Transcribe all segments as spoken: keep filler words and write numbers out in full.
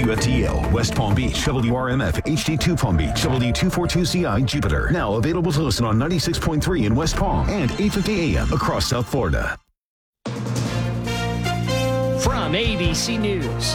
W F T L, West Palm Beach, W R M F, H D two Palm Beach, W two forty-two C I, Jupiter. Now available to listen on ninety-six point three in West Palm and eight fifty A M across South Florida. From A B C News,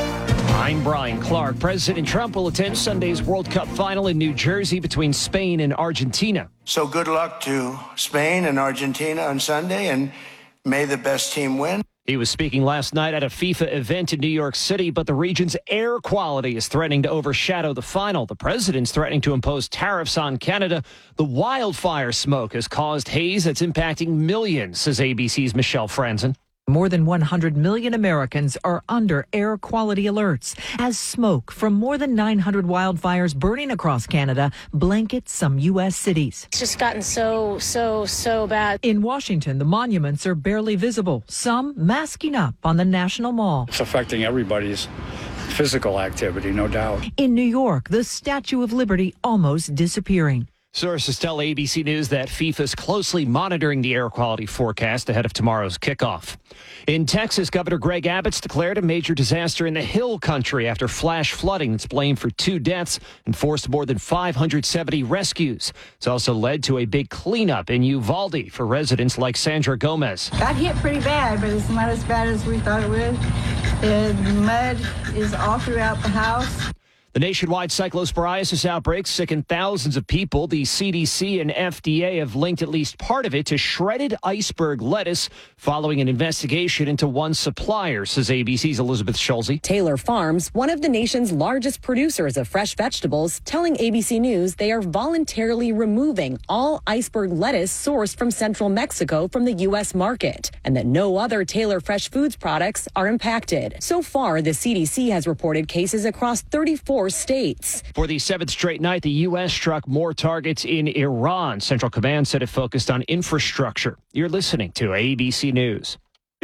I'm Brian Clark. President Trump will attend Sunday's World Cup final in New Jersey between Spain and Argentina. So good luck to Spain and Argentina on Sunday, and may the best team win. He was speaking last night at a FIFA event in New York City, but the region's air quality is threatening to overshadow the final. The president's threatening to impose tariffs on Canada. The wildfire smoke has caused haze that's impacting millions, says A B C's Michelle Franzen. More than one hundred million Americans are under air quality alerts as smoke from more than nine hundred wildfires burning across Canada blankets some U S cities. It's just gotten so, so, so bad. In Washington, the monuments are barely visible, some masking up on the National Mall. It's affecting everybody's physical activity, no doubt. In New York, the Statue of Liberty almost disappearing. Sources tell A B C News that FIFA is closely monitoring the air quality forecast ahead of tomorrow's kickoff. In Texas, Governor Greg Abbott's declared a major disaster in the Hill Country after flash flooding that's blamed for two deaths and forced more than five hundred seventy rescues. It's also led to a big cleanup in Uvalde for residents like Sandra Gomez. Got hit pretty bad, but it's not as bad as we thought it would. The mud is all throughout the house. The nationwide cyclosporiasis outbreak sickened thousands of people. The C D C and F D A have linked at least part of it to shredded iceberg lettuce following an investigation into one supplier, says A B C's Elizabeth Schulze. Taylor Farms, one of the nation's largest producers of fresh vegetables, telling A B C News they are voluntarily removing all iceberg lettuce sourced from central Mexico from the U S market, and that no other Taylor Fresh Foods products are impacted. So far, the C D C has reported cases across thirty-four states. For the seventh straight night, the U S struck more targets in Iran. Central Command said it focused on infrastructure. You're listening to A B C News.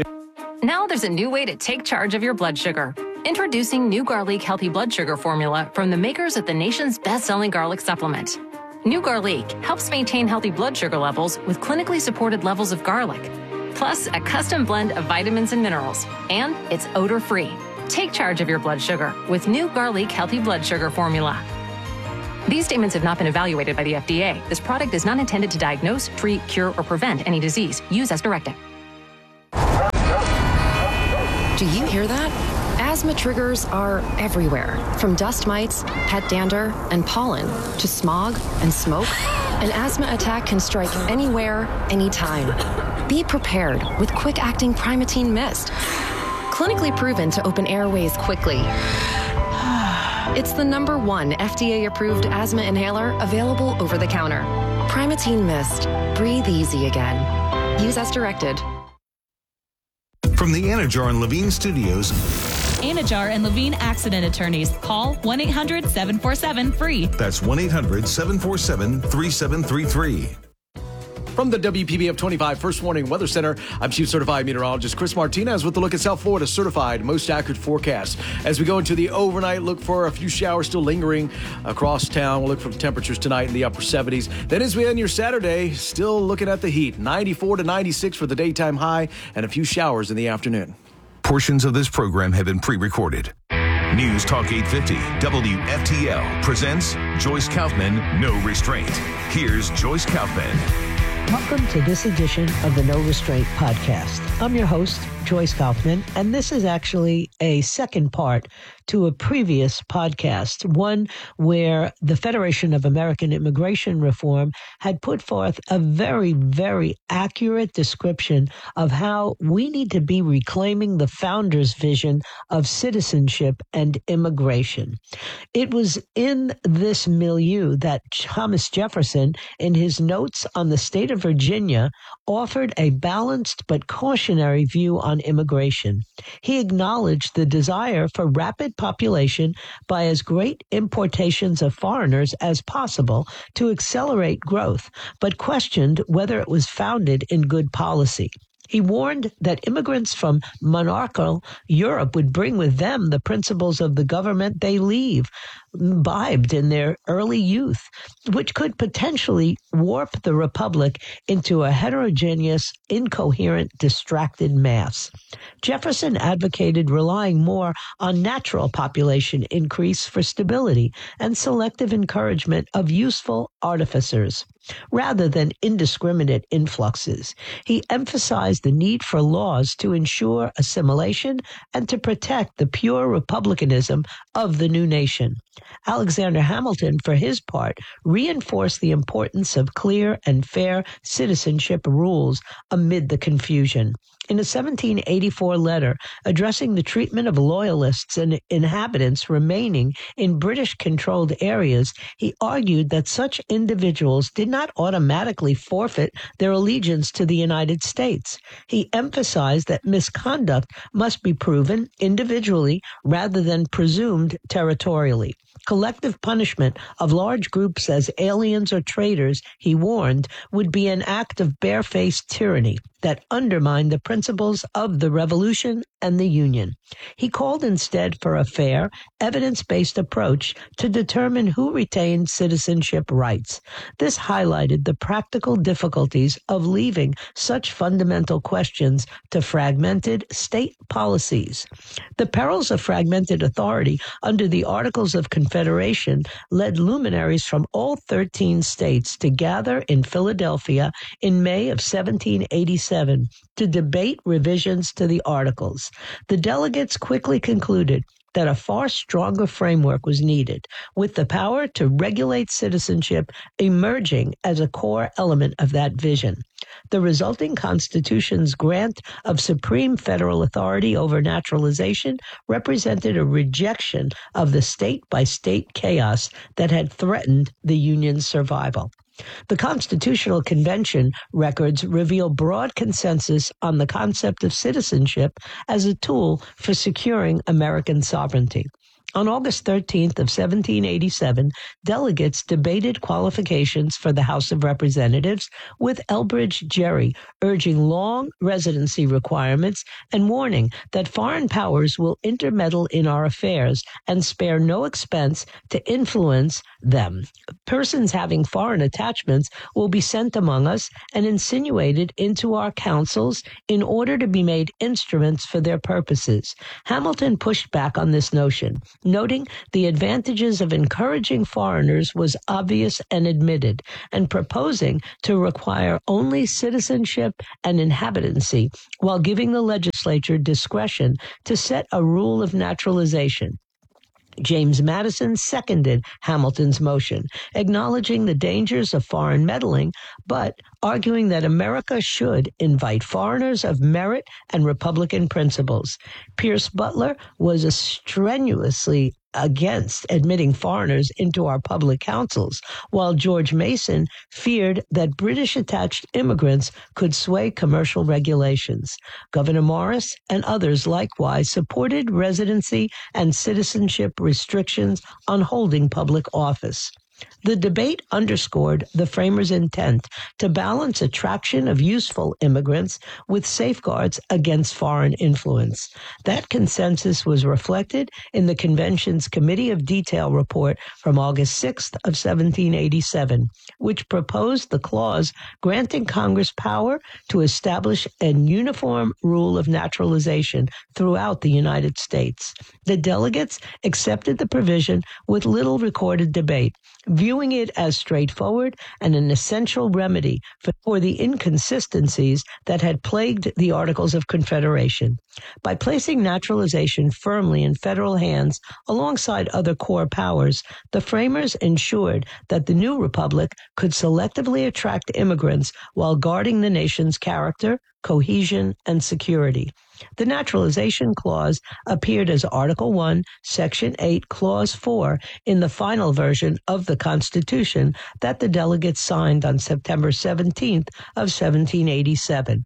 Now there's a new way to take charge of your blood sugar. Introducing New Garlic Healthy Blood Sugar Formula from the makers of the nation's best-selling garlic supplement. New Garlic helps maintain healthy blood sugar levels with clinically supported levels of garlic, plus a custom blend of vitamins and minerals, and it's odor-free. Take charge of your blood sugar with New Garlic Healthy Blood Sugar Formula. These statements have not been evaluated by the F D A. This product is not intended to diagnose, treat, cure, or prevent any disease. Use as directed. Do you hear that? Asthma triggers are everywhere, from dust mites, pet dander, and pollen, to smog and smoke. An asthma attack can strike anywhere, anytime. Be prepared with quick-acting Primatene Mist. Clinically proven to open airways quickly. It's the number one F D A-approved asthma inhaler available over the counter. Primatene Mist. Breathe easy again. Use as directed. From the Anajar and Levine Studios. Anajar and Levine Accident Attorneys. Call one eight hundred seven four seven free. That's one eight hundred seven four seven three seven three three. From the W P B F twenty-five First Warning Weather Center, I'm Chief Certified Meteorologist Chris Martinez with the look at South Florida's certified most accurate forecast. As we go into the overnight, look for a few showers still lingering across town. We'll look for temperatures tonight in the upper seventies. Then as we end your Saturday, still looking at the heat. ninety-four to ninety-six for the daytime high and a few showers in the afternoon. Portions of this program have been pre-recorded. News Talk eight fifty W F T L presents Joyce Kaufman, No Restraint. Here's Joyce Kaufman. Welcome to this edition of the No Restraint podcast. I'm your host, Joyce Kaufman, and this is actually a second part to a previous podcast, one where the Federation of American Immigration Reform had put forth a very, very accurate description of how we need to be reclaiming the founders' vision of citizenship and immigration. It was in this milieu that Thomas Jefferson, in his notes on the state of Virginia, offered a balanced but cautionary view on immigration. He acknowledged the desire for rapid population by as great importations of foreigners as possible to accelerate growth, but questioned whether it was founded in good policy. He warned that immigrants from monarchical Europe would bring with them the principles of the government they leave, imbibed in their early youth, which could potentially warp the republic into a heterogeneous, incoherent, distracted mass. Jefferson advocated relying more on natural population increase for stability and selective encouragement of useful artificers, rather than indiscriminate influxes. He emphasized the need for laws to ensure assimilation and to protect the pure republicanism of the new nation. Alexander Hamilton, for his part, reinforced the importance of clear and fair citizenship rules amid the confusion. In a seventeen eighty-four letter addressing the treatment of loyalists and inhabitants remaining in British-controlled areas, he argued that such individuals did not automatically forfeit their allegiance to the United States. He emphasized that misconduct must be proven individually rather than presumed territorially. Collective punishment of large groups as aliens or traitors, he warned, would be an act of barefaced tyranny that undermined the principles of the Revolution and the Union. He called instead for a fair, evidence-based approach to determine who retained citizenship rights. This highlighted the practical difficulties of leaving such fundamental questions to fragmented state policies. The perils of fragmented authority under the Articles of Confederation led luminaries from all thirteen states to gather in Philadelphia in May of seventeen eighty-seven to debate revisions to the Articles. The delegates quickly concluded that a far stronger framework was needed, with the power to regulate citizenship emerging as a core element of that vision. The resulting Constitution's grant of supreme federal authority over naturalization represented a rejection of the state-by-state chaos that had threatened the Union's survival. The Constitutional Convention records reveal broad consensus on the concept of citizenship as a tool for securing American sovereignty. On August thirteenth of seventeen eighty-seven, delegates debated qualifications for the House of Representatives, with Elbridge Gerry urging long residency requirements and warning that foreign powers will intermeddle in our affairs and spare no expense to influence them. Persons having foreign attachments will be sent among us and insinuated into our councils in order to be made instruments for their purposes. Hamilton pushed back on this notion, noting the advantages of encouraging foreigners was obvious and admitted, and proposing to require only citizenship and inhabitancy while giving the legislature discretion to set a rule of naturalization. James Madison seconded Hamilton's motion, acknowledging the dangers of foreign meddling, but arguing that America should invite foreigners of merit and Republican principles. Pierce Butler was a strenuously against admitting foreigners into our public councils, while George Mason feared that British-attached immigrants could sway commercial regulations. Governor Morris and others likewise supported residency and citizenship restrictions on holding public office. The debate underscored the framers' intent to balance attraction of useful immigrants with safeguards against foreign influence. That consensus was reflected in the convention's Committee of Detail report from August sixth of seventeen eighty-seven, which proposed the clause granting Congress power to establish an uniform rule of naturalization throughout the United States. The delegates accepted the provision with little recorded debate, viewing it as straightforward and an essential remedy for, for the inconsistencies that had plagued the Articles of Confederation. By placing naturalization firmly in federal hands alongside other core powers, the framers ensured that the new republic could selectively attract immigrants while guarding the nation's character, cohesion, and security. The Naturalization Clause appeared as Article one, Section eight, Clause four in the final version of the Constitution that the delegates signed on September seventeenth of seventeen eighty-seven.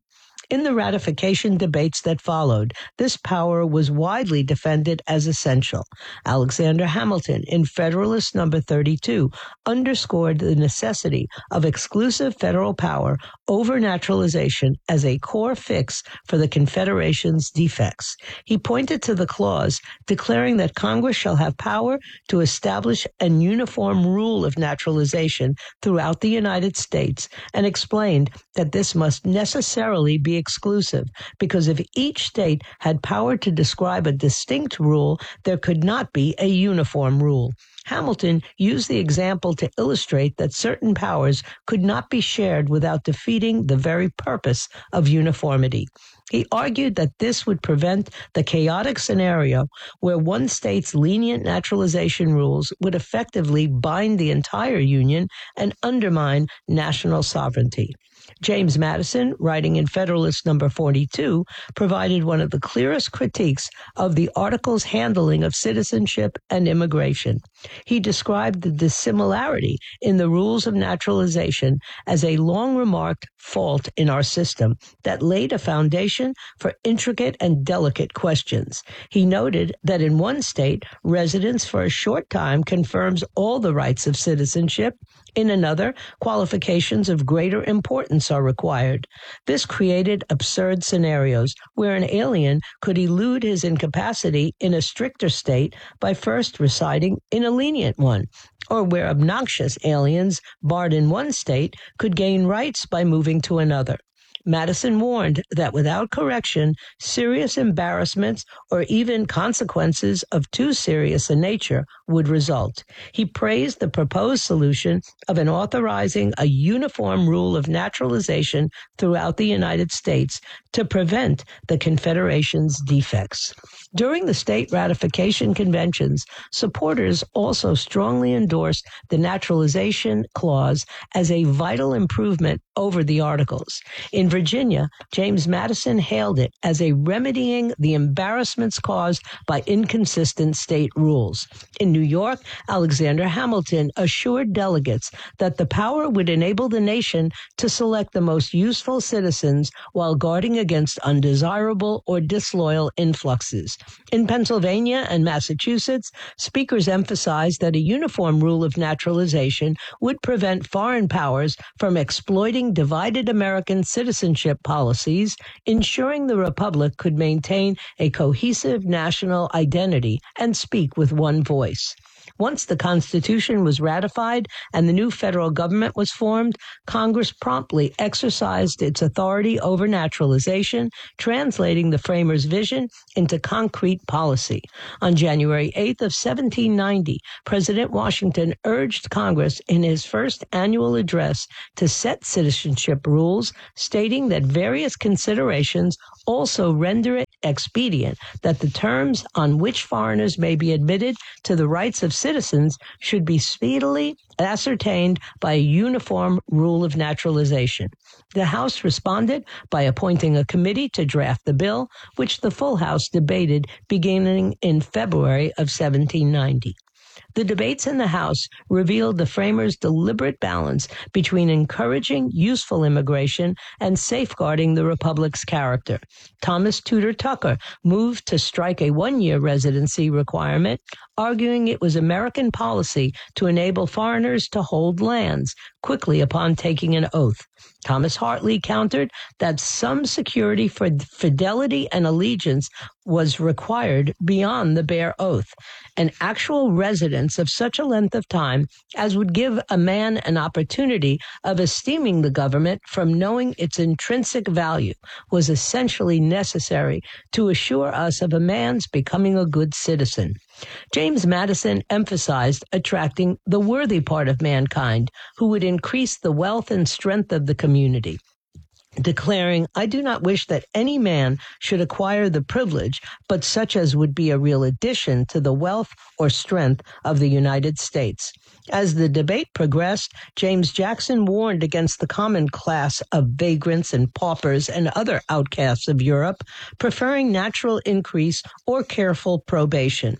In the ratification debates that followed, this power was widely defended as essential. Alexander Hamilton, in Federalist Number thirty-two, underscored the necessity of exclusive federal power over naturalization as a core fix for the Confederation's defects. He pointed to the clause declaring that Congress shall have power to establish an uniform rule of naturalization throughout the United States and explained that this must necessarily be exclusive, because if each state had power to describe a distinct rule, there could not be a uniform rule. Hamilton used the example to illustrate that certain powers could not be shared without defeating the very purpose of uniformity. He argued that this would prevent the chaotic scenario where one state's lenient naturalization rules would effectively bind the entire Union and undermine national sovereignty. James Madison, writing in Federalist Number forty-two, provided one of the clearest critiques of the Article's handling of citizenship and immigration. He described the dissimilarity in the rules of naturalization as a long-remarked fault in our system that laid a foundation for intricate and delicate questions. He noted that in one state, residence for a short time confirms all the rights of citizenship. In another, qualifications of greater importance are required. This created absurd scenarios where an alien could elude his incapacity in a stricter state by first residing in a lenient one, or where obnoxious aliens barred in one state could gain rights by moving to another. Madison warned that without correction, serious embarrassments or even consequences of too serious a nature would result. He praised the proposed solution of an authorizing a uniform rule of naturalization throughout the United States to prevent the Confederation's defects. During the state ratification conventions, supporters also strongly endorsed the naturalization clause as a vital improvement over the Articles. In Virginia, James Madison hailed it as a remedying the embarrassments caused by inconsistent state rules. In New York, Alexander Hamilton assured delegates that the power would enable the nation to select the most useful citizens while guarding against undesirable or disloyal influxes. In Pennsylvania and Massachusetts, speakers emphasized that a uniform rule of naturalization would prevent foreign powers from exploiting divided American citizenship policies, ensuring the Republic could maintain a cohesive national identity and speak with one voice. Once the Constitution was ratified and the new federal government was formed, Congress promptly exercised its authority over naturalization, translating the framers' vision into concrete policy. On January eighth of seventeen ninety, President Washington urged Congress in his first annual address to set citizenship rules, stating that various considerations also render it expedient that the terms on which foreigners may be admitted to the rights of citizens should be speedily ascertained by a uniform rule of naturalization. The House responded by appointing a committee to draft the bill, which the full House debated beginning in February of seventeen ninety. The debates in the House revealed the framers' deliberate balance between encouraging useful immigration and safeguarding the Republic's character. Thomas Tudor Tucker moved to strike a one-year residency requirement, arguing it was American policy to enable foreigners to hold lands quickly upon taking an oath. Thomas Hartley countered that some security for fidelity and allegiance was required beyond the bare oath, an actual residence of such a length of time as would give a man an opportunity of esteeming the government from knowing its intrinsic value was essentially necessary to assure us of a man's becoming a good citizen. James Madison emphasized attracting the worthy part of mankind who would increase the wealth and strength of the community, declaring, "I do not wish that any man should acquire the privilege, but such as would be a real addition to the wealth or strength of the United States." As the debate progressed, James Jackson warned against the common class of vagrants and paupers and other outcasts of Europe, preferring natural increase or careful probation.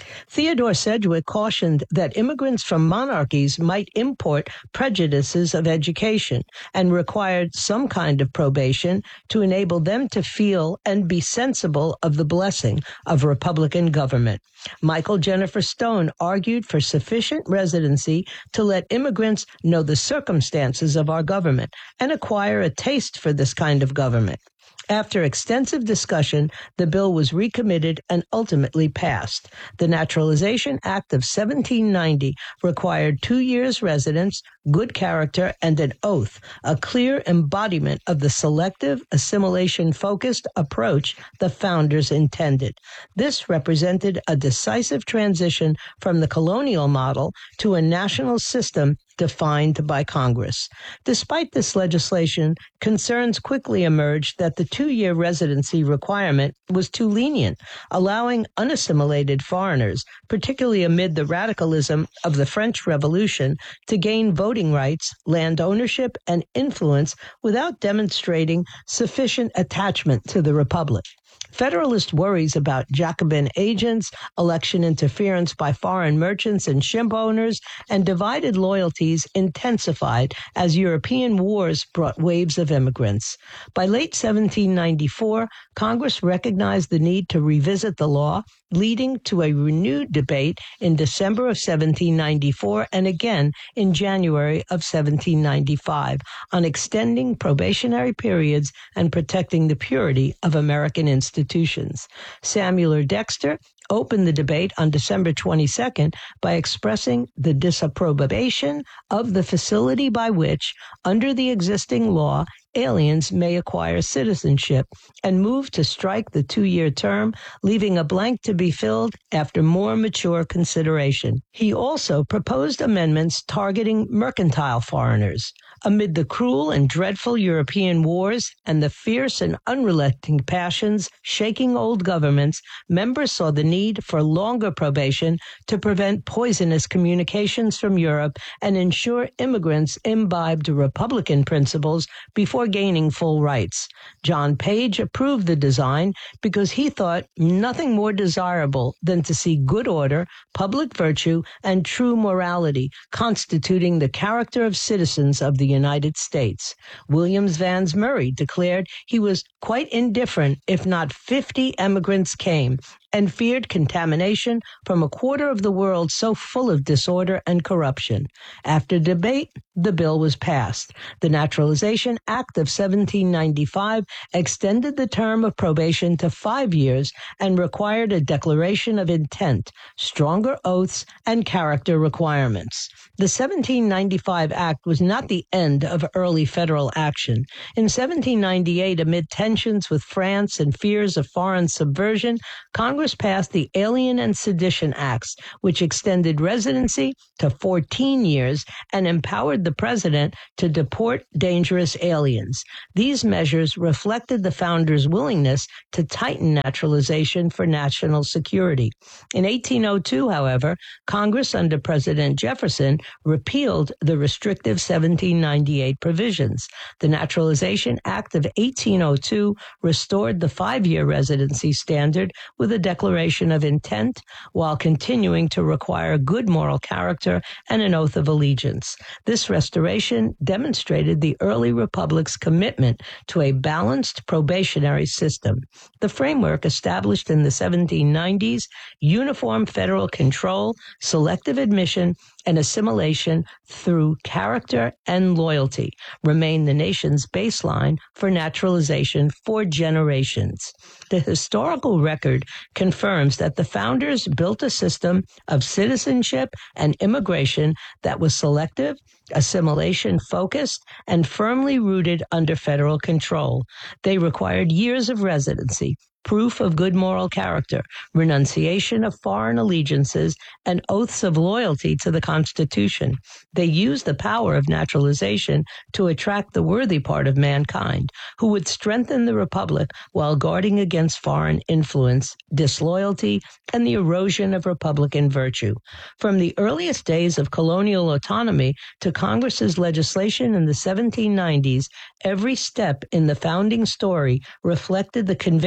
Theodore Sedgwick cautioned that immigrants from monarchies might import prejudices of education and required some kind of probation to enable them to feel and be sensible of the blessing of Republican government. Michael Jennifer Stone argued for sufficient residency to let immigrants know the circumstances of our government and acquire a taste for this kind of government. After extensive discussion, the bill was recommitted and ultimately passed. The Naturalization Act of seventeen ninety required two years residence, good character, and an oath, a clear embodiment of the selective, assimilation-focused approach the founders intended. This represented a decisive transition from the colonial model to a national system defined by Congress. Despite this legislation, concerns quickly emerged that the two-year residency requirement was too lenient, allowing unassimilated foreigners, particularly amid the radicalism of the French Revolution, to gain voting rights, land ownership, and influence without demonstrating sufficient attachment to the Republic. Federalist worries about Jacobin agents, election interference by foreign merchants and ship owners, and divided loyalties intensified as European wars brought waves of immigrants. By late seventeen ninety-four, Congress recognized the need to revisit the law, leading to a renewed debate in December of seventeen ninety-four and again in January of seventeen ninety-five on extending probationary periods and protecting the purity of American institutions. Samuel Dexter opened the debate on December twenty-second by expressing the disapprobation of the facility by which, under the existing law, aliens may acquire citizenship, and moved to strike the two-year term, leaving a blank to be filled after more mature consideration. He also proposed amendments targeting mercantile foreigners. Amid the cruel and dreadful European wars and the fierce and unrelenting passions shaking old governments, members saw the need for longer probation to prevent poisonous communications from Europe and ensure immigrants imbibed Republican principles before gaining full rights. John Page approved the design because he thought nothing more desirable than to see good order, public virtue, and true morality constituting the character of citizens of the United States. Williams Vans Murray declared he was quite indifferent if not fifty immigrants came, and feared contamination from a quarter of the world so full of disorder and corruption. After debate, the bill was passed. The Naturalization Act of seventeen ninety-five extended the term of probation to five years and required a declaration of intent, stronger oaths, and character requirements. The seventeen ninety-five Act was not the end of early federal action. In seventeen ninety-eight, amid tensions with France and fears of foreign subversion, Congress passed the Alien and Sedition Acts, which extended residency to fourteen years and empowered the president to deport dangerous aliens. These measures reflected the founders' willingness to tighten naturalization for national security. In eighteen oh two, however, Congress under President Jefferson repealed the restrictive seventeen ninety-eight provisions. The Naturalization Act of eighteen oh two restored the five-year residency standard with a declaration of intent while continuing to require good moral character and an oath of allegiance. This restoration demonstrated the early republic's commitment to a balanced probationary system. The framework established in the seventeen nineties, uniform federal control, selective admission, and assimilation through character and loyalty remain the nation's baseline for naturalization for generations. The historical record confirms that the founders built a system of citizenship and immigration that was selective, assimilation-focused, and firmly rooted under federal control. They required years of residency, proof of good moral character, renunciation of foreign allegiances, and oaths of loyalty to the Constitution. They used the power of naturalization to attract the worthy part of mankind, who would strengthen the Republic while guarding against foreign influence, disloyalty, and the erosion of Republican virtue. From the earliest days of colonial autonomy to Congress's legislation in the seventeen nineties, every step in the founding story reflected the conviction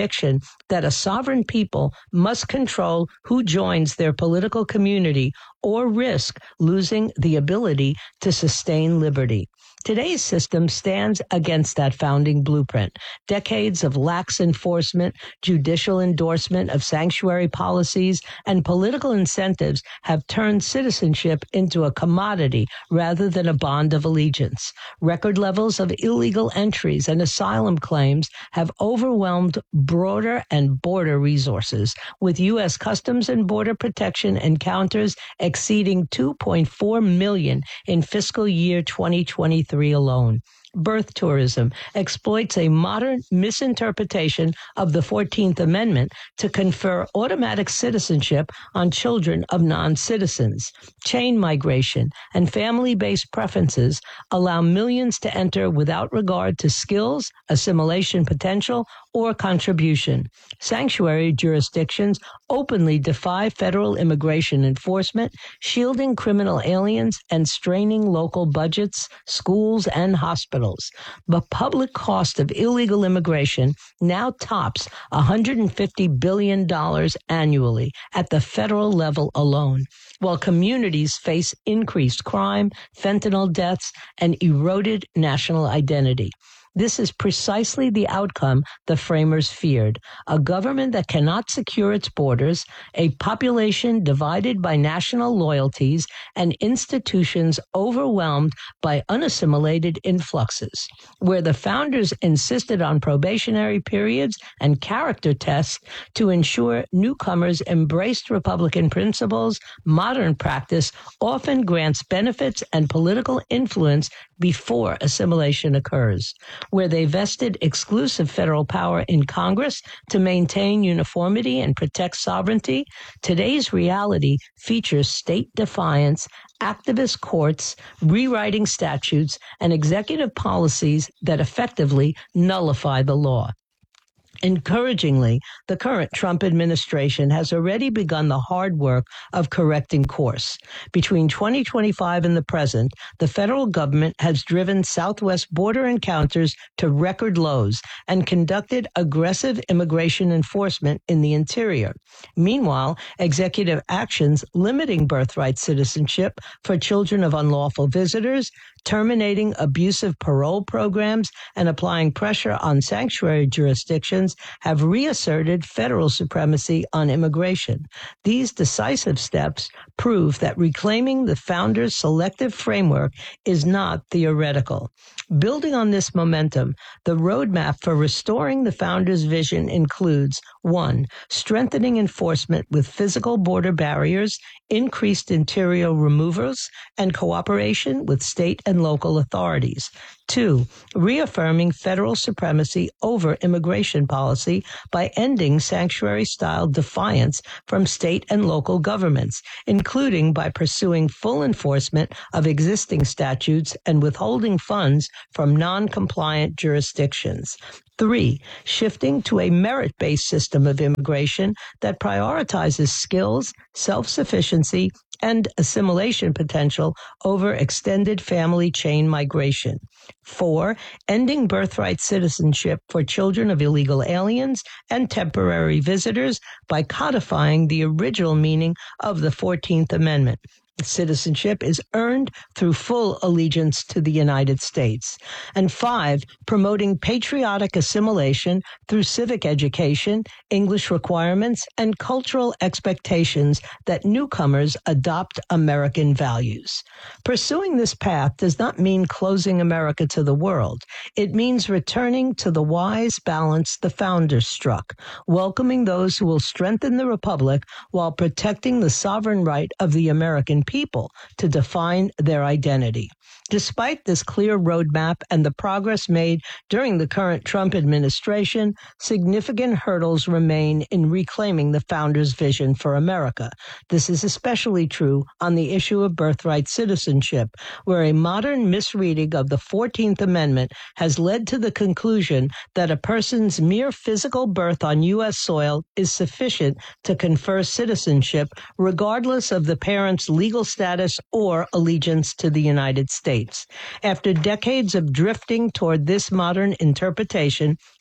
that a sovereign people must control who joins their political community or risk losing the ability to sustain liberty. Today's system stands against that founding blueprint. Decades of lax enforcement, judicial endorsement of sanctuary policies, and political incentives have turned citizenship into a commodity rather than a bond of allegiance. Record levels of illegal entries and asylum claims have overwhelmed broader and border resources, with U S Customs and Border Protection encounters exceeding two point four million in fiscal year twenty twenty-three alone. Birth tourism exploits a modern misinterpretation of the fourteenth Amendment to confer automatic citizenship on children of non-citizens. Chain migration and family-based preferences allow millions to enter without regard to skills, assimilation potential, or contribution. Sanctuary jurisdictions openly defy federal immigration enforcement, shielding criminal aliens and straining local budgets, schools, and hospitals. The public cost of illegal immigration now tops one hundred fifty billion dollars annually at the federal level alone, while communities face increased crime, fentanyl deaths, and eroded national identity. This is precisely the outcome the framers feared: a government that cannot secure its borders, a population divided by national loyalties, and institutions overwhelmed by unassimilated influxes. Where the founders insisted on probationary periods and character tests to ensure newcomers embraced Republican principles, modern practice often grants benefits and political influence before assimilation occurs. Where they vested exclusive federal power in Congress to maintain uniformity and protect sovereignty, today's reality features state defiance, activist courts, rewriting statutes, and executive policies that effectively nullify the law. Encouragingly, the current Trump administration has already begun the hard work of correcting course. Between twenty twenty-five and the present, the federal government has driven Southwest border encounters to record lows and conducted aggressive immigration enforcement in the interior. Meanwhile, executive actions limiting birthright citizenship for children of unlawful visitors, terminating abusive parole programs, and applying pressure on sanctuary jurisdictions have reasserted federal supremacy on immigration. These decisive steps prove that reclaiming the founders' selective framework is not theoretical. Building on this momentum, the roadmap for restoring the founders' vision includes: one, strengthening enforcement with physical border barriers, increased interior removals, and cooperation with state and local authorities. Two, reaffirming federal supremacy over immigration policy by ending sanctuary-style defiance from state and local governments, including by pursuing full enforcement of existing statutes and withholding funds from non-compliant jurisdictions. Three, shifting to a merit-based system of immigration that prioritizes skills, self-sufficiency, and assimilation potential over extended family chain migration. Four, ending birthright citizenship for children of illegal aliens and temporary visitors by codifying the original meaning of the fourteenth Amendment. Citizenship is earned through full allegiance to the United States. And five, promoting patriotic assimilation through civic education, English requirements, and cultural expectations that newcomers adopt American values. Pursuing this path does not mean closing America to the world. It means returning to the wise balance the founders struck, welcoming those who will strengthen the republic while protecting the sovereign right of the American people to define their identity. Despite this clear roadmap and the progress made during the current Trump administration, significant hurdles remain in reclaiming the founders' vision for America. This is especially true on the issue of birthright citizenship, where a modern misreading of the fourteenth Amendment has led to the conclusion that a person's mere physical birth on U S soil is sufficient to confer citizenship, regardless of the parent's legal status or allegiance to the United States. After decades of drifting toward this modern interpretation,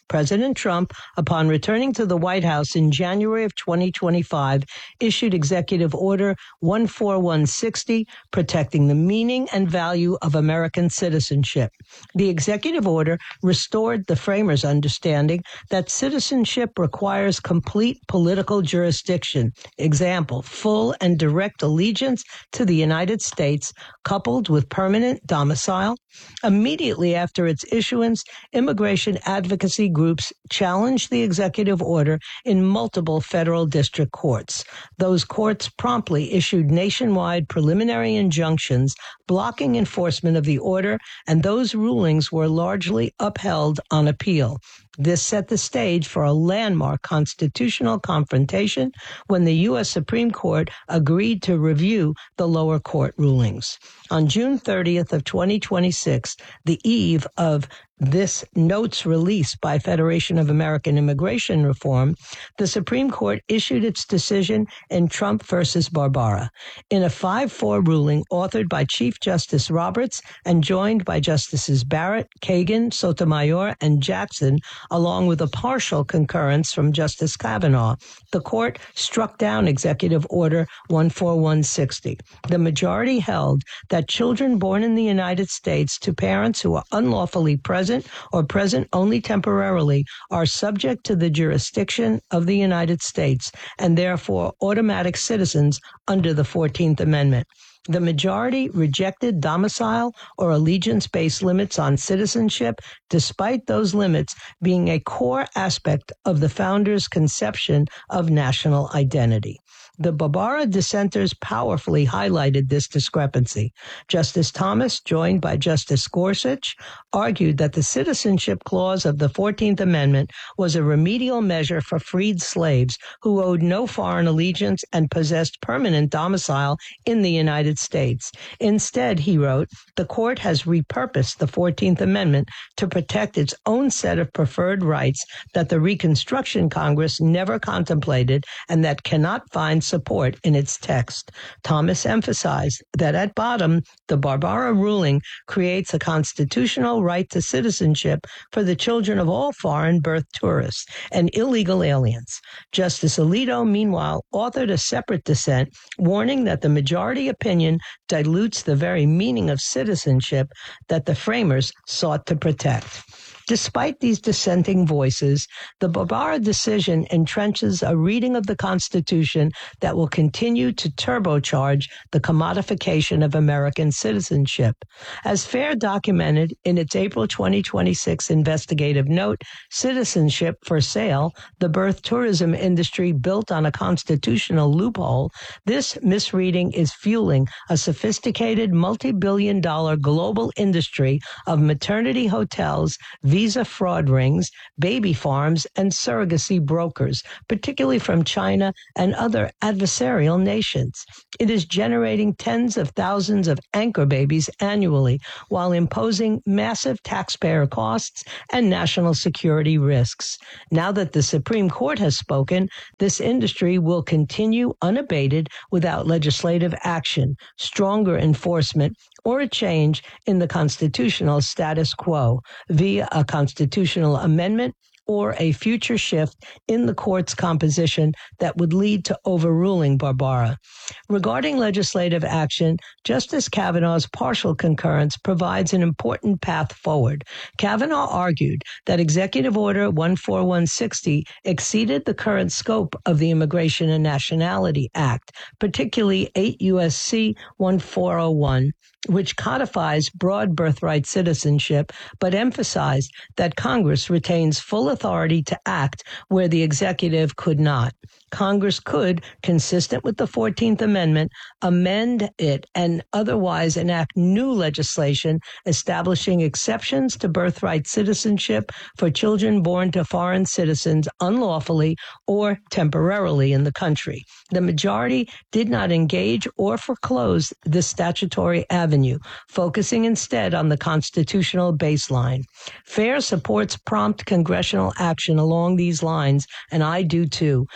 President Trump, upon returning to the White House in January of twenty twenty-five, issued Executive Order one four one six zero, protecting the meaning and value of American citizenship. The executive order restored the framers' understanding that citizenship requires complete political jurisdiction. Example, full and direct allegiance to the United States, coupled with permanent domicile. Immediately after its issuance, immigration advocacy groups challenged the executive order in multiple federal district courts. Those courts promptly issued nationwide preliminary injunctions blocking enforcement of the order, and those rulings were largely upheld on appeal. This set the stage for a landmark constitutional confrontation when the U S Supreme Court agreed to review the lower court rulings. On June thirtieth of twenty twenty-six, the eve of this note's release by Federation of American Immigration Reform, the Supreme Court issued its decision in Trump versus Barbara. In a five four ruling authored by Chief Justice Roberts and joined by Justices Barrett, Kagan, Sotomayor, and Jackson, along with a partial concurrence from Justice Kavanaugh, the court struck down Executive Order one four one six zero. The majority held that children born in the United States to parents who are unlawfully present or present only temporarily are subject to the jurisdiction of the United States and therefore automatic citizens under the fourteenth Amendment. The majority rejected domicile or allegiance-based limits on citizenship, despite those limits being a core aspect of the founders' conception of national identity. The Barbara dissenters powerfully highlighted this discrepancy. Justice Thomas, joined by Justice Gorsuch, argued that the citizenship clause of the fourteenth Amendment was a remedial measure for freed slaves who owed no foreign allegiance and possessed permanent domicile in the United States. Instead, he wrote, the court has repurposed the fourteenth Amendment to protect its own set of preferred rights that the Reconstruction Congress never contemplated and that cannot find support in its text. Thomas emphasized that at bottom, the Barbara ruling creates a constitutional right to citizenship for the children of all foreign birth tourists and illegal aliens. Justice Alito, meanwhile, authored a separate dissent, warning that the majority opinion dilutes the very meaning of citizenship that the framers sought to protect. Despite these dissenting voices, the Barbara decision entrenches a reading of the Constitution that will continue to turbocharge the commodification of American citizenship. As FAIR documented in its April twenty twenty-six investigative note, Citizenship for Sale, the birth tourism industry built on a constitutional loophole, this misreading is fueling a sophisticated multi-billion dollar global industry of maternity hotels, visa fraud rings, baby farms, and surrogacy brokers, particularly from China and other adversarial nations. It is generating tens of thousands of anchor babies annually while imposing massive taxpayer costs and national security risks. Now that the Supreme Court has spoken, this industry will continue unabated without legislative action, stronger enforcement, or a change in the constitutional status quo via a constitutional amendment or a future shift in the court's composition that would lead to overruling Barbara. Regarding legislative action, Justice Kavanaugh's partial concurrence provides an important path forward. Kavanaugh argued that Executive Order one four one six zero exceeded the current scope of the Immigration and Nationality Act, particularly eight U S C one four oh one, which codifies broad birthright citizenship, but emphasized that Congress retains full authority to act where the executive could not. Congress could, consistent with the fourteenth Amendment, amend it and otherwise enact new legislation establishing exceptions to birthright citizenship for children born to foreign citizens unlawfully or temporarily in the country. The majority did not engage or foreclose this statutory avenue, focusing instead on the constitutional baseline. FAIR supports prompt congressional action along these lines, and I do too, and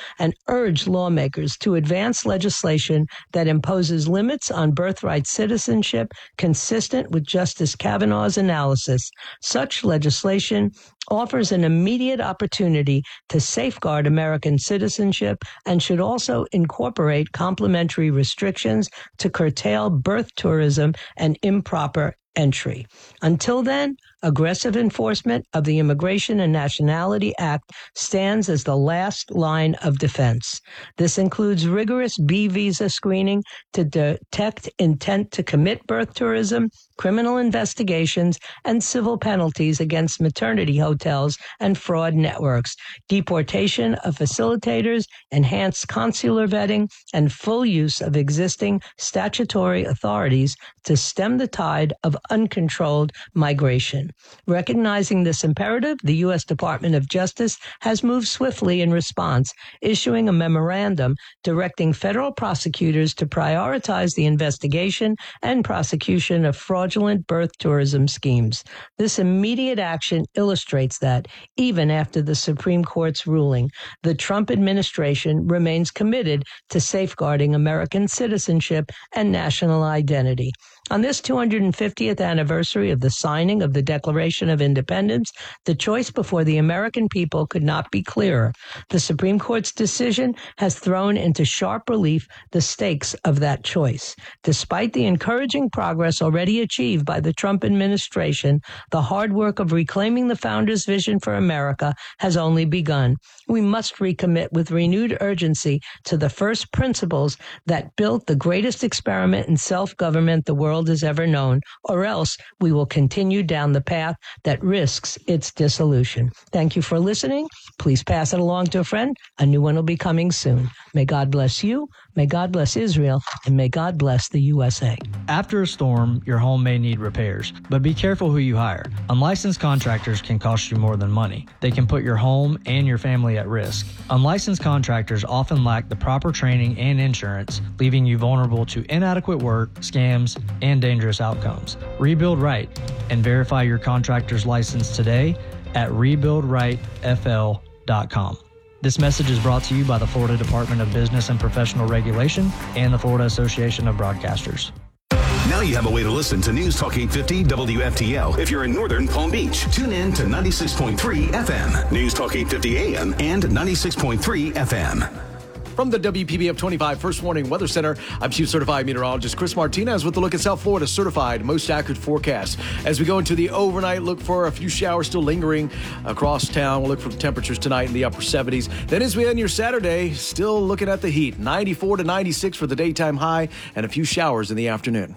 urged lawmakers to advance legislation that imposes limits on birthright citizenship consistent with Justice Kavanaugh's analysis. Such legislation offers an immediate opportunity to safeguard American citizenship and should also incorporate complementary restrictions to curtail birth tourism and improper entry. Until then, aggressive enforcement of the Immigration and Nationality Act stands as the last line of defense. This includes rigorous B visa screening to detect intent to commit birth tourism, criminal investigations, and civil penalties against maternity hotels and fraud networks, deportation of facilitators, enhanced consular vetting, and full use of existing statutory authorities to stem the tide of uncontrolled migration. Recognizing this imperative, the U S Department of Justice has moved swiftly in response, issuing a memorandum directing federal prosecutors to prioritize the investigation and prosecution of fraudulent birth tourism schemes. This immediate action illustrates that, even after the Supreme Court's ruling, the Trump administration remains committed to safeguarding American citizenship and national identity. On this two hundred fiftieth anniversary of the signing of the Declaration of Independence, the choice before the American people could not be clearer. The Supreme Court's decision has thrown into sharp relief the stakes of that choice. Despite the encouraging progress already achieved by the Trump administration, the hard work of reclaiming the founders' vision for America has only begun. We must recommit with renewed urgency to the first principles that built the greatest experiment in self-government the world has ever known, or else we will continue down the path that risks its dissolution. Thank you for listening. Please pass it along to a friend. A new one will be coming soon. May God bless you, may God bless Israel, and may God bless the U S A. After a storm, your home may need repairs, but be careful who you hire. Unlicensed contractors can cost you more than money. They can put your home and your family at risk. Unlicensed contractors often lack the proper training and insurance, leaving you vulnerable to inadequate work, scams, and dangerous outcomes. Rebuild right and verify your contractor's license today at rebuild right f l dot com. This message is brought to you by the Florida Department of Business and Professional Regulation and the Florida Association of Broadcasters. Now you have a way to listen to News Talk eight fifty W F T L if you're in northern Palm Beach. Tune in to ninety-six point three F M, News Talk eight fifty A M, and ninety-six point three F M. From the W P B F twenty-five First Warning Weather Center, I'm Chief Certified Meteorologist Chris Martinez with a look at South Florida's certified most accurate forecast. As we go into the overnight, look for a few showers still lingering across town. We'll look for temperatures tonight in the upper seventies. Then as we end your Saturday, still looking at the heat. ninety-four to ninety-six for the daytime high and a few showers in the afternoon.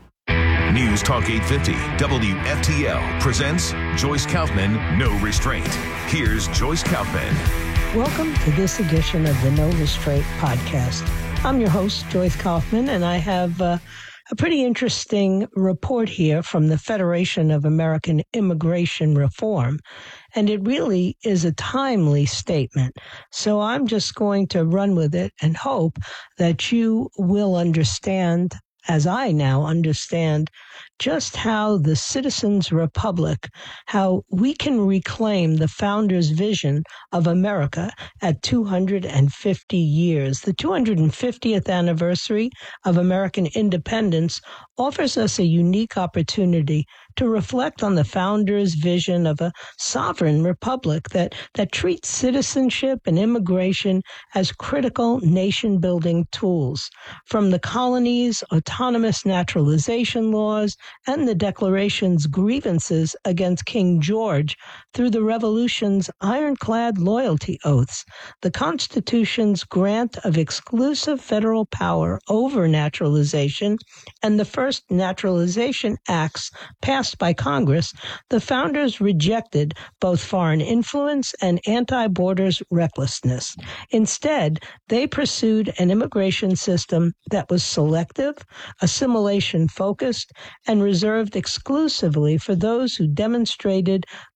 News Talk eight fifty W F T L presents Joyce Kaufman, No Restraint. Here's Joyce Kaufman. Welcome to this edition of the No Restraint podcast. I'm your host, Joyce Kaufman, and I have uh, a pretty interesting report here from the Federation of American Immigration Reform, and it really is a timely statement. So I'm just going to run with it and hope that you will understand, as I now understand, just how the Citizens Republic, how we can reclaim the founders' vision of America at two hundred fifty years. The two hundred fiftieth anniversary of American independence offers us a unique opportunity to reflect on the founders' vision of a sovereign republic that, that treats citizenship and immigration as critical nation-building tools. From the colonies' autonomous naturalization laws and the Declaration's grievances against King George through the Revolution's ironclad loyalty oaths, the Constitution's grant of exclusive federal power over naturalization, and the first naturalization acts passed by Congress, the founders rejected both foreign influence and anti-borders recklessness. Instead, they pursued an immigration system that was selective, assimilation-focused, and reserved exclusively for those who demonstrated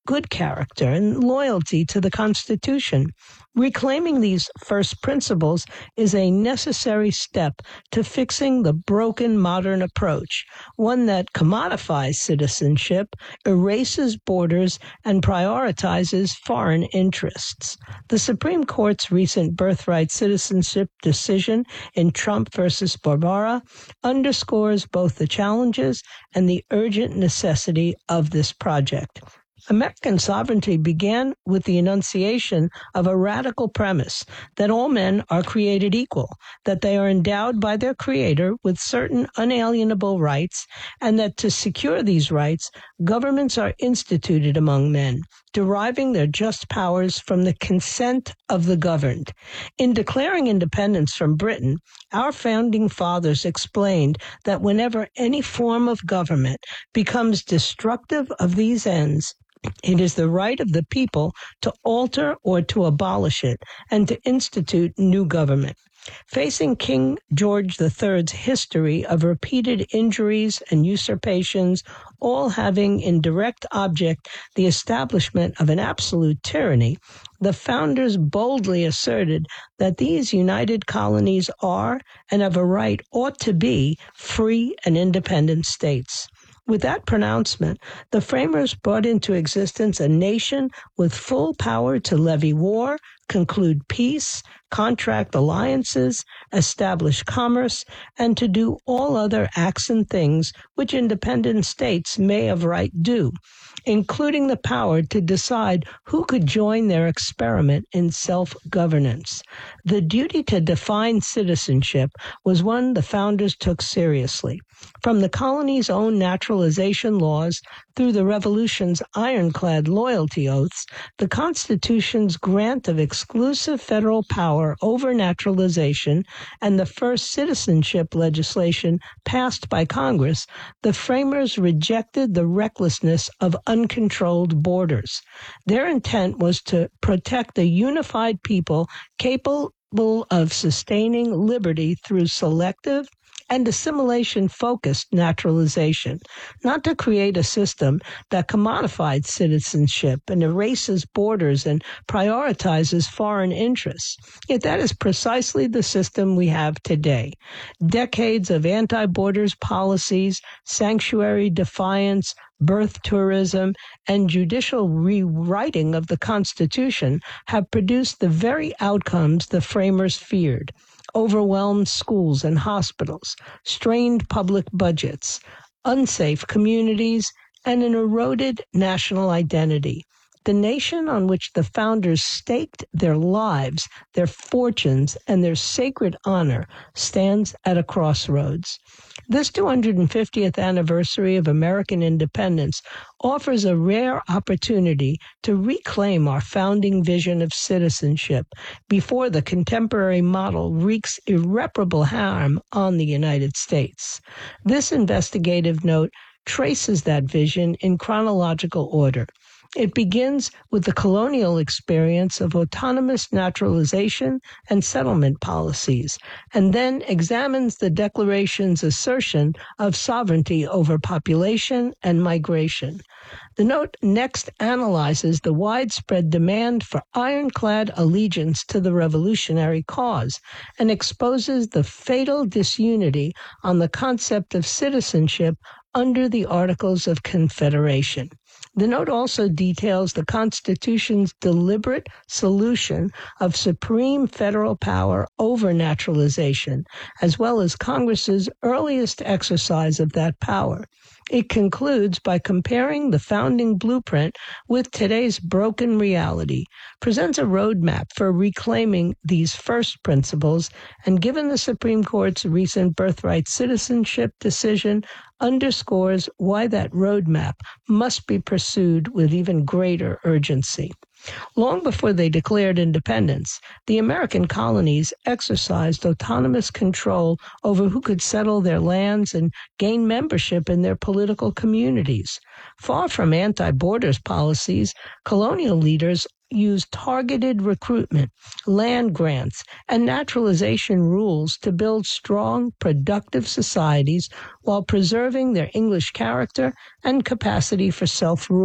good character and loyalty to the Constitution. Reclaiming these first principles is a necessary step to fixing the broken modern approach, one that commodifies citizenship, erases borders, and prioritizes foreign interests. The Supreme Court's recent birthright citizenship decision in Trump versus Barbara underscores both the challenges and the urgent necessity of this project. American sovereignty began with the enunciation of a radical premise that all men are created equal, that they are endowed by their Creator with certain unalienable rights, and that to secure these rights, governments are instituted among men, deriving their just powers from the consent of the governed. In declaring independence from Britain, our founding fathers explained that whenever any form of government becomes destructive of these ends, it is the right of the people to alter or to abolish it and to institute new government. Facing King George the Third's history of repeated injuries and usurpations, all having in direct object the establishment of an absolute tyranny, the founders boldly asserted that these united colonies are, and of a right ought to be, free and independent states. With that pronouncement, the framers brought into existence a nation with full power to levy war, conclude peace, contract alliances, establish commerce, and to do all other acts and things which independent states may of right do, including the power to decide who could join their experiment in self-governance. The duty to define citizenship was one the founders took seriously. From the colony's own naturalization laws through the Revolution's ironclad loyalty oaths, the Constitution's grant of exclusive federal power over naturalization, and the first citizenship legislation passed by Congress, the framers rejected the recklessness of uncontrolled borders. Their intent was to protect a unified people capable of sustaining liberty through selective and assimilation-focused naturalization, not to create a system that commodifies citizenship and erases borders and prioritizes foreign interests. Yet that is precisely the system we have today. Decades of anti-borders policies, sanctuary defiance, birth tourism, and judicial rewriting of the Constitution have produced the very outcomes the framers feared. Overwhelmed schools and hospitals, strained public budgets, unsafe communities, and an eroded national identity. The nation on which the founders staked their lives, their fortunes, and their sacred honor stands at a crossroads. This two hundred fiftieth anniversary of American independence offers a rare opportunity to reclaim our founding vision of citizenship before the contemporary model wreaks irreparable harm on the United States. This investigative note traces that vision in chronological order. It begins with the colonial experience of autonomous naturalization and settlement policies, and then examines the Declaration's assertion of sovereignty over population and migration. The note next analyzes the widespread demand for ironclad allegiance to the revolutionary cause and exposes the fatal disunity on the concept of citizenship under the Articles of Confederation. The note also details the Constitution's deliberate solution of supreme federal power over naturalization, as well as Congress's earliest exercise of that power. It concludes by comparing the founding blueprint with today's broken reality, presents a roadmap for reclaiming these first principles, and given the Supreme Court's recent birthright citizenship decision, underscores why that roadmap must be pursued with even greater urgency. Long before they declared independence, the American colonies exercised autonomous control over who could settle their lands and gain membership in their political communities. Far from anti-borders policies, colonial leaders used targeted recruitment, land grants, and naturalization rules to build strong, productive societies while preserving their English character and capacity for self-rule.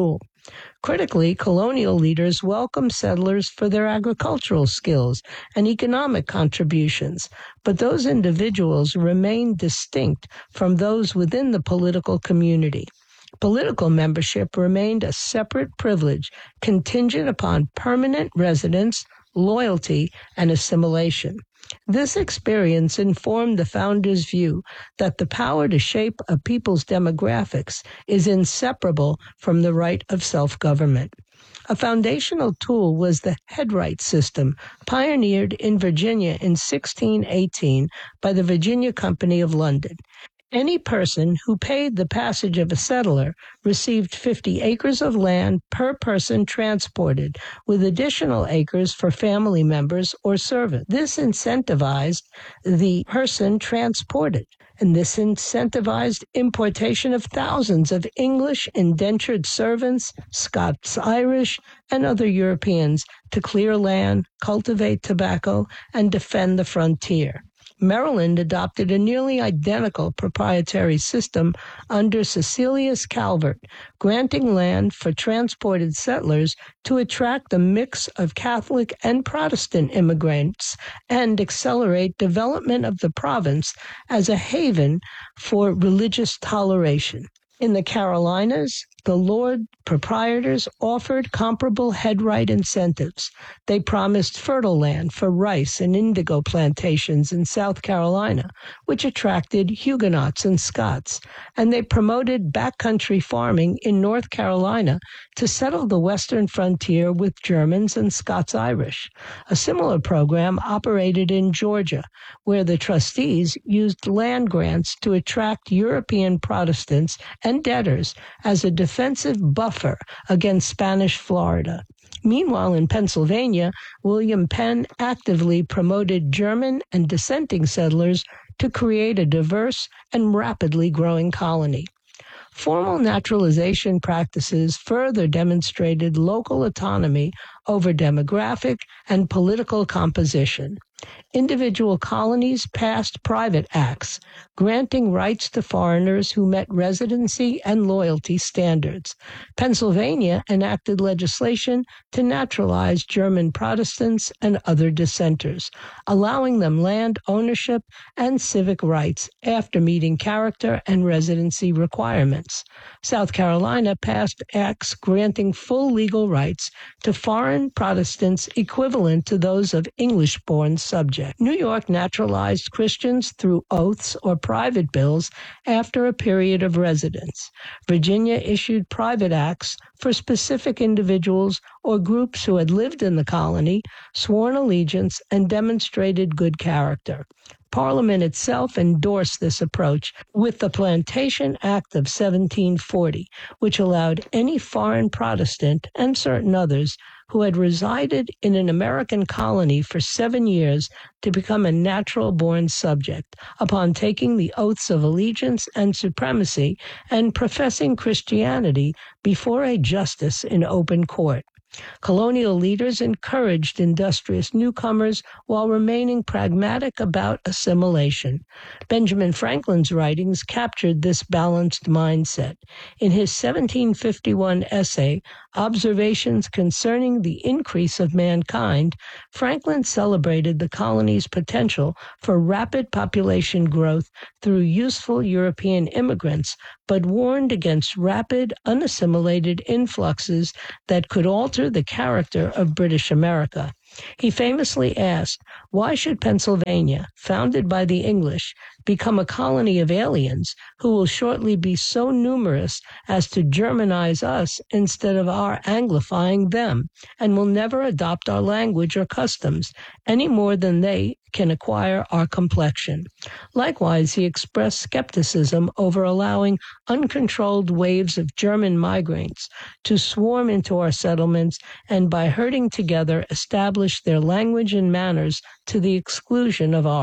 Critically, colonial leaders welcomed settlers for their agricultural skills and economic contributions, but those individuals remained distinct from those within the political community. Political membership remained a separate privilege contingent upon permanent residence, loyalty, and assimilation. This experience informed the founders' view that the power to shape a people's demographics is inseparable from the right of self-government. A foundational tool was the headright system, pioneered in Virginia in sixteen eighteen by the Virginia Company of London. Any person who paid the passage of a settler received fifty acres of land per person transported, with additional acres for family members or servants. This incentivized the person transported, and this incentivized importation of thousands of English indentured servants, Scots-Irish, and other Europeans to clear land, cultivate tobacco, and defend the frontier. Maryland adopted a nearly identical proprietary system under Cecilius Calvert, granting land for transported settlers to attract a mix of Catholic and Protestant immigrants and accelerate development of the province as a haven for religious toleration. In the Carolinas, the Lord proprietors offered comparable headright incentives. They promised fertile land for rice and indigo plantations in South Carolina, which attracted Huguenots and Scots, and they promoted backcountry farming in North Carolina to settle the western frontier with Germans and Scots-Irish. A similar program operated in Georgia, where the trustees used land grants to attract European Protestants and debtors as a defensive buffer against Spanish Florida. Meanwhile, in Pennsylvania, William Penn actively promoted German and dissenting settlers to create a diverse and rapidly growing colony. Formal naturalization practices further demonstrated local autonomy over demographic and political composition. Individual colonies passed private acts, granting rights to foreigners who met residency and loyalty standards. Pennsylvania enacted legislation to naturalize German Protestants and other dissenters, allowing them land ownership and civic rights after meeting character and residency requirements. South Carolina passed acts granting full legal rights to foreign Protestants equivalent to those of English-born subjects. New York naturalized Christians through oaths or private bills after a period of residence. Virginia issued private acts for specific individuals or groups who had lived in the colony, sworn allegiance, and demonstrated good character. Parliament itself endorsed this approach with the Plantation Act of seventeen forty, which allowed any foreign Protestant and certain others who had resided in an American colony for seven years to become a natural-born subject upon taking the oaths of allegiance and supremacy and professing Christianity before a justice in open court. Colonial leaders encouraged industrious newcomers while remaining pragmatic about assimilation. Benjamin Franklin's writings captured this balanced mindset. In his seventeen fifty-one essay, Observations Concerning the Increase of Mankind, Franklin celebrated the colony's potential for rapid population growth through useful European immigrants, but warned against rapid, unassimilated influxes that could alter the character of British America. He famously asked, why should Pennsylvania, founded by the English, become a colony of aliens who will shortly be so numerous as to Germanize us instead of our Anglifying them, and will never adopt our language or customs any more than they can acquire our complexion. Likewise, he expressed skepticism over allowing uncontrolled waves of German migrants to swarm into our settlements and by herding together establish their language and manners to the exclusion of ours.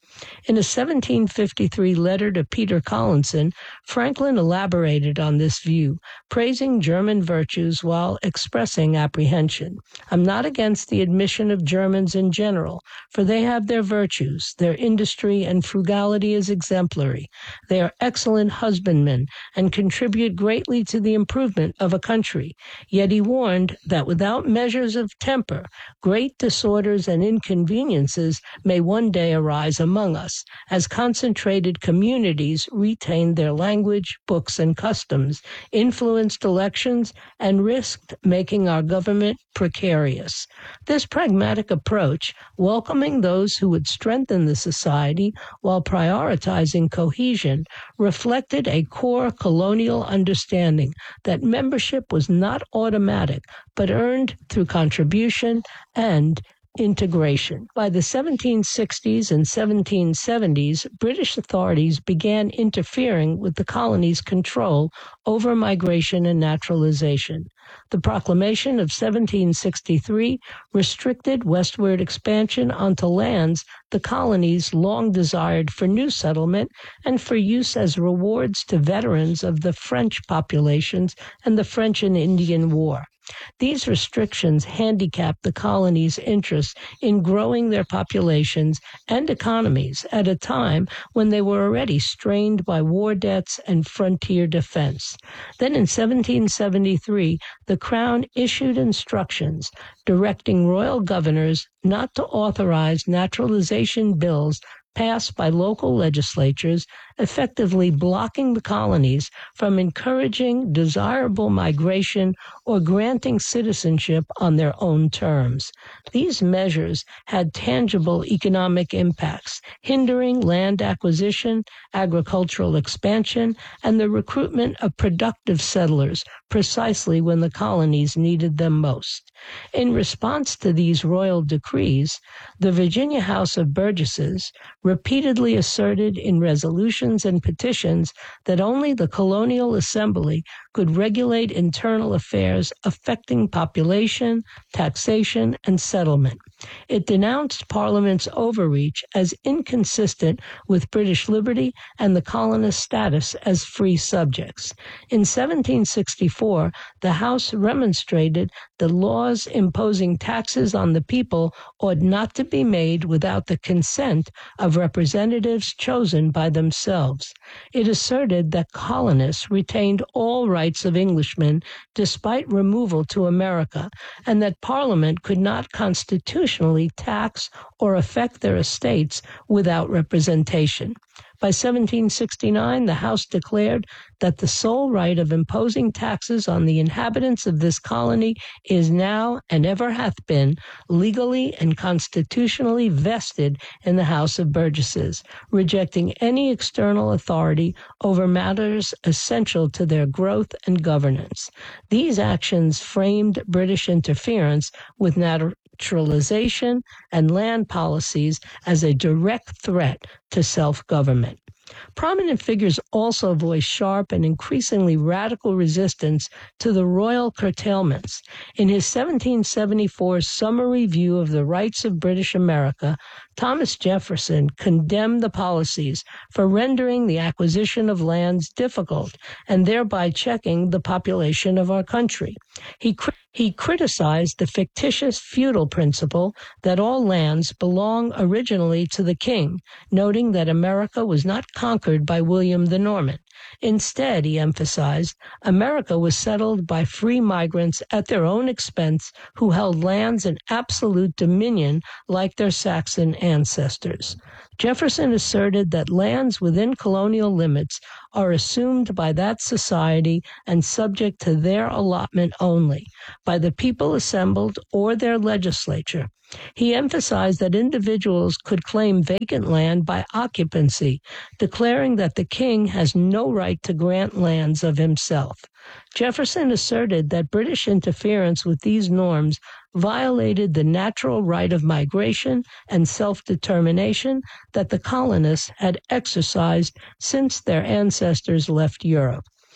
In a seventeen fifty-three letter to Peter Collinson, Franklin elaborated on this view, praising German virtues while expressing apprehension. I'm not against the admission of Germans in general, for they have their virtues. Their industry and frugality is exemplary. They are excellent husbandmen and contribute greatly to the improvement of a country. Yet he warned that without measures of temper, great disorders and inconveniences may one day arise among us, as concentrated communities retained their language, books, and customs, influenced elections, and risked making our government precarious. This pragmatic approach, welcoming those who would strengthen the society while prioritizing cohesion, reflected a core colonial understanding that membership was not automatic, but earned through contribution and integration. By the seventeen sixties and seventeen seventies, British authorities began interfering with the colony's control over migration and naturalization. The proclamation of seventeen sixty-three restricted westward expansion onto lands the colonies long desired for new settlement and for use as rewards to veterans of the French populations and the French and Indian War. These restrictions handicapped the colonies' interest in growing their populations and economies at a time when they were already strained by war debts and frontier defense. Then in seventeen seventy-three, the Crown issued instructions directing royal governors not to authorize naturalization bills passed by local legislatures, effectively blocking the colonies from encouraging desirable migration or granting citizenship on their own terms. These measures had tangible economic impacts, hindering land acquisition, agricultural expansion, and the recruitment of productive settlers precisely when the colonies needed them most. In response to these royal decrees, the Virginia House of Burgesses repeatedly asserted in resolutions and petitions that only the colonial assembly could regulate internal affairs affecting population, taxation, and settlement. It denounced Parliament's overreach as inconsistent with British liberty and the colonists' status as free subjects. In seventeen sixty-four, the House remonstrated that laws imposing taxes on the people ought not to be made without the consent of representatives chosen by themselves. It asserted that colonists retained all rights of Englishmen despite removal to America, and that Parliament could not constitutionally tax or affect their estates without representation. By seventeen sixty-nine, the House declared that the sole right of imposing taxes on the inhabitants of this colony is now, and ever hath been, legally and constitutionally vested in the House of Burgesses, rejecting any external authority over matters essential to their growth and governance. These actions framed British interference with natural naturalization and land policies as a direct threat to self-government. Prominent figures also voiced sharp and increasingly radical resistance to the royal curtailments. In his seventeen seventy-four Summary View of the Rights of British America, Thomas Jefferson condemned the policies for rendering the acquisition of lands difficult and thereby checking the population of our country. He cri- He criticized the fictitious feudal principle that all lands belong originally to the king, noting that America was not conquered by William the Norman. Instead, he emphasized, America was settled by free migrants at their own expense who held lands in absolute dominion like their Saxon ancestors. Jefferson asserted that lands within colonial limits are assumed by that society and subject to their allotment only, by the people assembled or their legislature. He emphasized that individuals could claim vacant land by occupancy, declaring that the king has no right to grant lands of himself. Jefferson asserted that British interference with these norms violated the natural right of migration and self-determination that the colonists had exercised since their ancestors left Europe.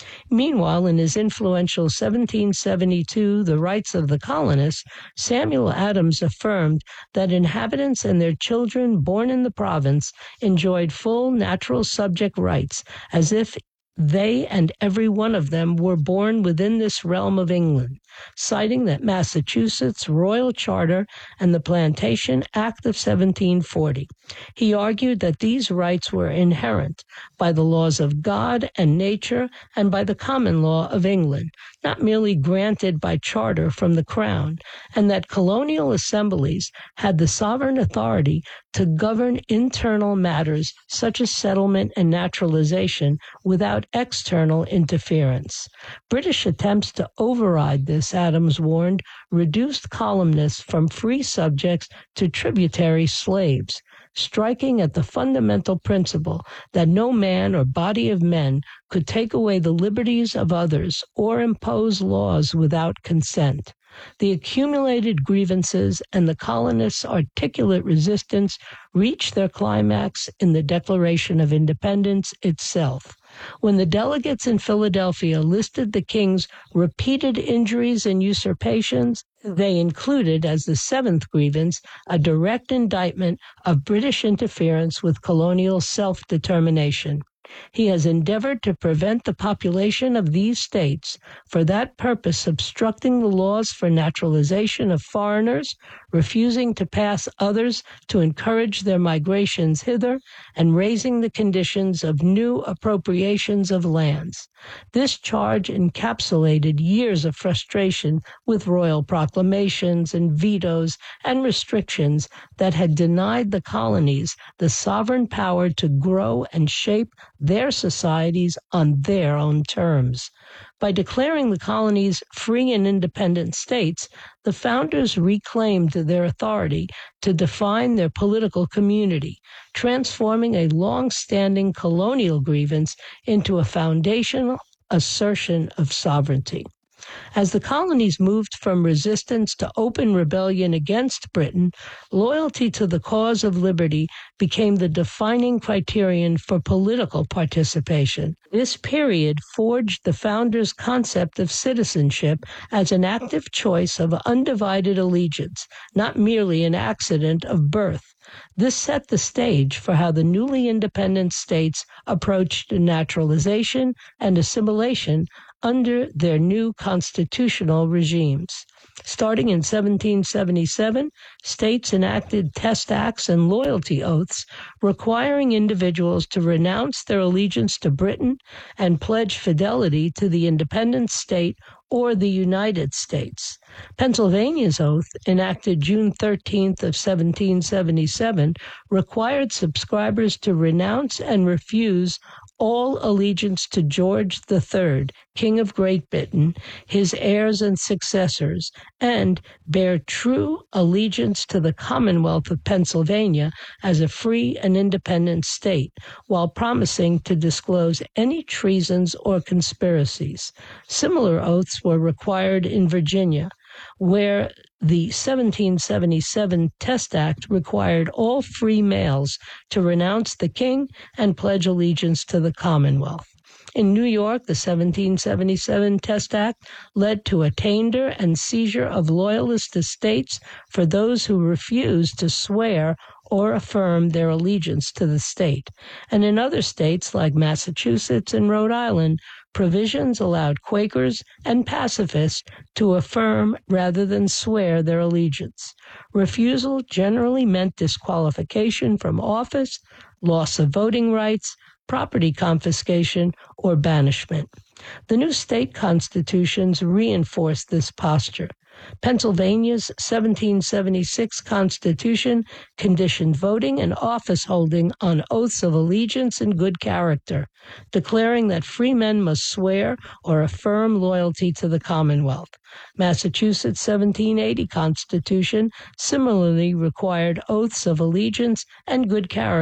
Meanwhile, in his influential seventeen seventy-two The Rights of the Colonists, Samuel Adams affirmed that inhabitants and their children born in the province enjoyed full natural subject rights, as if they and every one of them were born within this realm of England, citing that Massachusetts Royal Charter and the Plantation Act of seventeen forty. He argued that these rights were inherent by the laws of God and nature and by the common law of England, not merely granted by charter from the Crown, and that colonial assemblies had the sovereign authority to govern internal matters such as settlement and naturalization without external interference. British attempts to override this, Adams warned, reduced colonists from free subjects to tributary slaves, striking at the fundamental principle that no man or body of men could take away the liberties of others or impose laws without consent. The accumulated grievances and the colonists' articulate resistance reached their climax in the Declaration of Independence itself. When the delegates in Philadelphia listed the king's repeated injuries and usurpations, they included as the seventh grievance a direct indictment of British interference with colonial self-determination. He has endeavored to prevent the population of these states, for that purpose obstructing the laws for naturalization of foreigners, refusing to pass others to encourage their migrations hither, and raising the conditions of new appropriations of lands. This charge encapsulated years of frustration with royal proclamations and vetoes and restrictions that had denied the colonies the sovereign power to grow and shape their societies on their own terms. By declaring the colonies free and independent states, the founders reclaimed their authority to define their political community, transforming a long-standing colonial grievance into a foundational assertion of sovereignty. As the colonies moved from resistance to open rebellion against Britain, loyalty to the cause of liberty became the defining criterion for political participation. This period forged the founders' concept of citizenship as an active choice of undivided allegiance, not merely an accident of birth. This set the stage for how the newly independent states approached naturalization and assimilation under their new constitutional regimes. Starting in seventeen seventy-seven, states enacted test acts and loyalty oaths requiring individuals to renounce their allegiance to Britain and pledge fidelity to the independent state or the United States. Pennsylvania's oath, enacted June thirteenth of seventeen seventy-seven, required subscribers to renounce and refuse all allegiance to George the Third, King of Great Britain, his heirs and successors, and bear true allegiance to the Commonwealth of Pennsylvania as a free and independent state, while promising to disclose any treasons or conspiracies. Similar oaths were required in Virginia, where the seventeen seventy-seven Test Act required all free males to renounce the king and pledge allegiance to the Commonwealth. In New York, the seventeen seventy-seven Test Act led to attainder and seizure of Loyalist estates for those who refused to swear or affirm their allegiance to the state. And in other states like Massachusetts and Rhode Island, provisions allowed Quakers and pacifists to affirm rather than swear their allegiance. Refusal generally meant disqualification from office, loss of voting rights, property confiscation, or banishment. The new state constitutions reinforced this posture. Pennsylvania's seventeen seventy-six Constitution conditioned voting and office holding on oaths of allegiance and good character, declaring that free men must swear or affirm loyalty to the Commonwealth. Massachusetts' seventeen eighty Constitution similarly required oaths of allegiance and good character